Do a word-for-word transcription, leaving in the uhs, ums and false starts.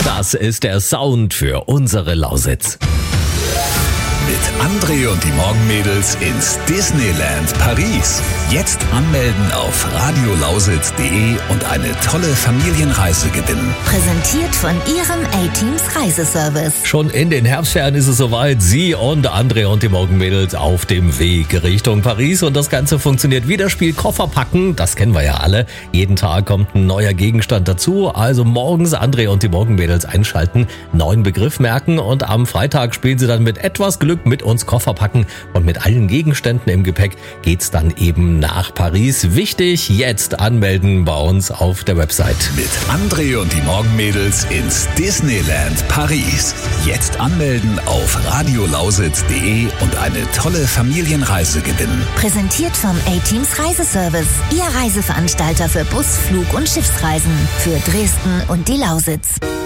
Das ist der Sound für unsere Lausitz. Mit André und die Morgenmädels ins Disneyland Paris. Jetzt anmelden auf radiolausitz punkt de und eine tolle Familienreise gewinnen. Präsentiert von Ihrem A-Teams Reiseservice. Schon in den Herbstferien ist es soweit. Sie und André und die Morgenmädels auf dem Weg Richtung Paris. Und das Ganze funktioniert wie das Spiel Koffer packen. Das kennen wir ja alle. Jeden Tag kommt ein neuer Gegenstand dazu. Also morgens André und die Morgenmädels einschalten, neuen Begriff merken und am Freitag spielen sie dann mit etwas Glück mit uns Koffer packen. Und mit allen Gegenständen im Gepäck geht's dann eben nach Paris. Wichtig, jetzt anmelden bei uns auf der Website. Mit André und die Morgenmädels ins Disneyland Paris. Jetzt anmelden auf radiolausitz punkt de und eine tolle Familienreise gewinnen. Präsentiert vom A-Teams Reiseservice. Ihr Reiseveranstalter für Bus-, Flug- und Schiffsreisen. Für Dresden und die Lausitz.